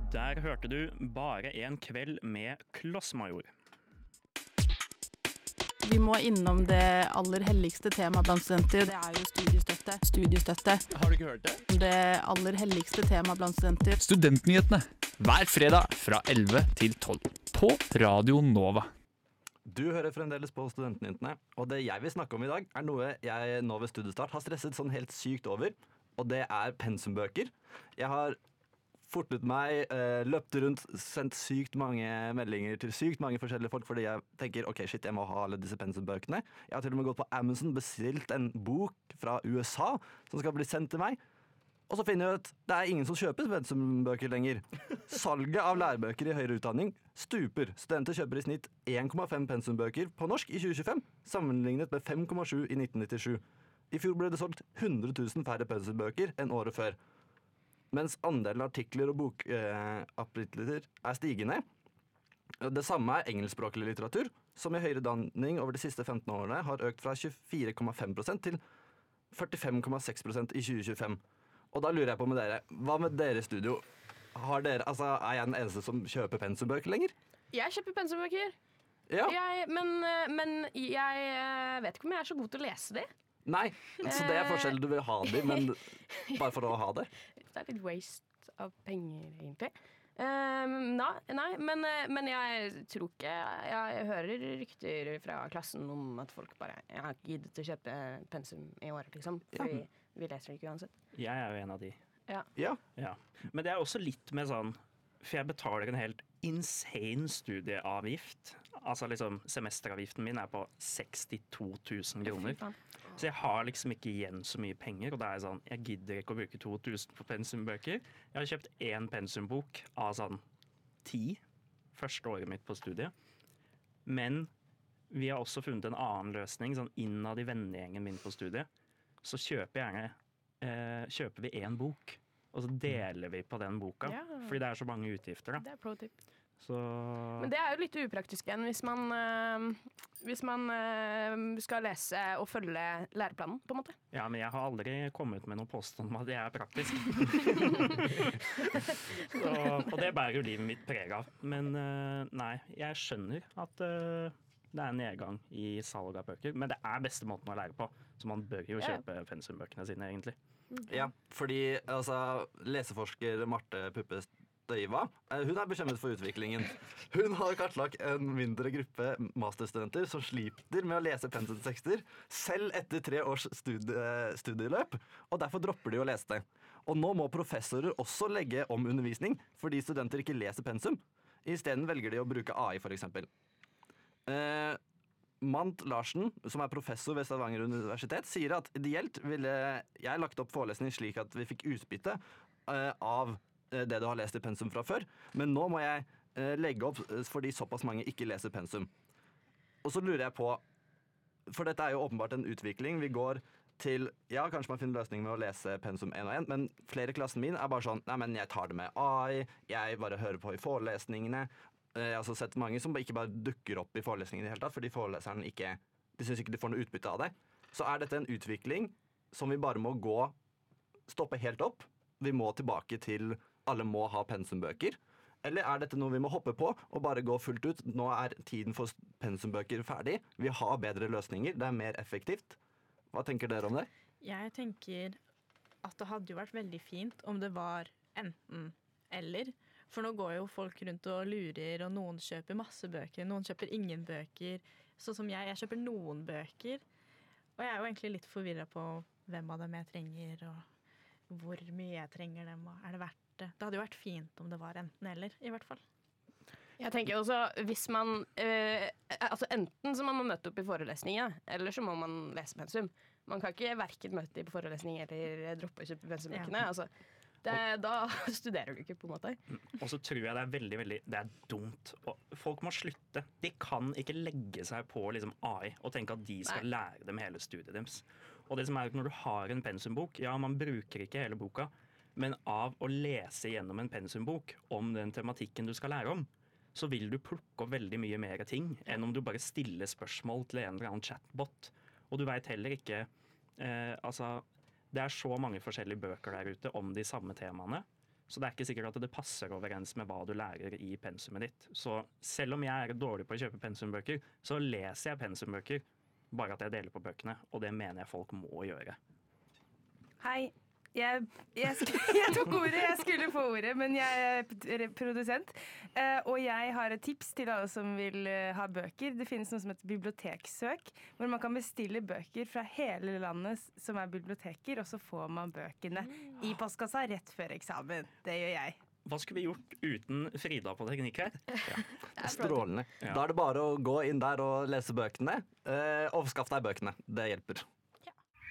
Der hørte du Bare en kveld med Klossmajor. Vi må innom det aller helligste temaet blant studenter. Det er jo studiestøtte. Studiestøtte. Har du ikke hørt det? Det aller helligste temaet blant studenter. Studentnyhetene hver fredag fra 11 til 12 på Radio Nova. Du hører fremdeles på Studentnyhetene, og det jeg vil snakke om i dag er noe jeg nå ved studiestart har stresset sånn helt sykt over, og det er pensumbøker. Jeg har fortet meg, løpt rundt, sendt sykt mange meldinger til sykt mange forskjellige folk fordi jeg tenker, ok, shit, jeg må ha alle disse pensumbøkene. Jeg har til og med gått på Amazon, bestilt en bok fra USA som skal bli sendt til meg. Og så finner jeg ut det er ingen som kjøper pensumbøker lenger. Salget av lærebøker i høyere utdanning stuper. Studenter kjøper i snitt 1,5 pensumbøker på norsk i 2025, sammenlignet med 5,7 i 1997. I fjor ble det solgt 100 000 færre pensumbøker enn året før. Mens andelen artikler og bokappitler er stigende. Det samme er engelskspråklig litteratur, som i høyere utdanning over de siste 15 årene har økt fra 24,5% til 45,6% i 2025. Og da lurer jeg på med dere, hva med dere i studio? Er jeg den eneste som kjøper pensumbøker lenger? Jeg kjøper pensumbøker, Ja. men jeg vet ikke om jeg er så god til å lese det. Nei, så det er forskjell, du vil ha de, men bare for å ha det. Det er litt waste av penger, egentlig. Nei, men jeg tror ikke. Jeg hører rykter fra klassen om at folk bare Jeg har ikke giddet å kjøpe pensum i år, liksom. Fordi vi leser det ikke uansett. Jeg er jo en av de. Ja. Ja. Men det er også litt med sånn, for jeg betaler en helt insane studieavgift. Altså liksom, semesteravgiften min er på 62 000 kroner. Så jeg har liksom ikke igjen så mye penger, og det er sånn, jeg gidder ikke å bruke 2000 på pensumbøker. Jeg har kjøpt 1 pensumbok av sånn 10 første året mitt på studiet. Men vi har også funnet en annen løsning, sånn innad i vennegjengen min på studiet. Så kjøper vi 1 bok, og så deler vi på den boka, fordi det er så mange utgifter da. Det er pro tip. Så... Men det er jo litt upraktisk igjen hvis man skal lese og følge læreplanen, på en måte. Ja, men jeg har aldri kommet med noen påstand om at det er praktisk. Og det bærer jo livet mitt preg av. Men nei, jeg skjønner at det er en nedgang i salg av bøker, men det er beste måten å lære på, så man bør jo kjøpe pensumbøkene sine egentlig. Ja, fordi leseforsker Marte Puppe Støyva, hun er bekymret for utviklingen. Hun har kartlagt en mindre gruppe masterstudenter som sliter med å lese pensumtekster, selv etter 3 års studieløp, og derfor dropper de å lese det. Og nå må professorer også legge om undervisning, fordi studenter ikke leser pensum. I stedet velger de å bruke AI, for eksempel. Mant Larsen, som er professor ved Stavanger universitet, sier at ideelt ville jeg lagt opp forelesning slik at vi fikk utbytte av det du har lest i pensum fra før, men nå må jeg legge opp fordi såpass mange ikke leser pensum. Og så lurer jeg på, for dette er jo åpenbart en utvikling, vi går til, ja, kanskje man finner løsning med å lese pensum 1 og 1, men flere i klassen min er bare sånn, nei, men jeg tar det med AI, jeg bare hører på i forelesningene. Jeg har også sett mange som ikke bare dukker opp i forelesningen i det hele tatt, fordi foreleseren de synes ikke de får noe utbytte av det. Så er dette en utvikling som vi bare må stoppe helt opp. Vi må tilbake til alle må ha pensumbøker. Eller er dette noe vi må hoppe på og bare gå fullt ut? Nå er tiden for pensumbøker ferdig. Vi har bedre løsninger, det er mer effektivt. Hva tenker dere om det? Jeg tenker at det hadde jo vært veldig fint om det var enten eller. For nå går jo folk rundt og lurer, og noen kjøper masse bøker, noen kjøper ingen bøker. Sånn som jeg kjøper noen bøker. Og jeg er jo egentlig litt forvirret på hvem av dem jeg trenger, og hvor mye jeg trenger dem, og er det verdt det? Det hadde jo vært fint om det var enten eller, i hvert fall. Jeg tenker også, hvis man enten så må man møte opp i forelesningene, eller så må man lese pensum. Man kan ikke hverken møte på forelesning eller droppe å kjøpe pensumbøkene. Ja. Altså, da studerer du ikke, på en måte. Og så tror jeg det er veldig det er dumt. Og folk må slutte. De kan ikke legge seg på liksom AI og tenke at de skal lære dem hele studiet deres. Og det som er at når du har en pensumbok, ja, man bruker ikke hele boka, men av å lese gjennom en pensumbok om den tematikken du skal lære om, så vil du plukke opp veldig mye mer ting enn om du bare stiller spørsmål til en eller annen chatbot. Og du vet heller ikke det er så mange forskjellige bøker der ute om de samme temaene. Så det er ikke sikkert at det passer overens med hva du lærer i pensumet ditt. Så selv om jeg er dårlig på å kjøpe pensumbøker, så leser jeg pensumbøker, bare at jeg deler på bøkene, og det mener jeg folk må gjøre. Hei. Jeg tok ordet, jeg skulle få ordet, men jeg er produsent. Og jeg har et tips til alle som vil ha bøker. Det finnes noe som heter biblioteksøk, hvor man kan bestille bøker fra hele landet som er biblioteker, og så får man bøkene i postkassa rett før eksamen. Det gjør jeg. Hva skulle vi gjort uten Frida på teknikk her? Strålende. Ja. Da er det bare å gå inn der og lese bøkene. Og skaff deg bøkene. Det hjelper.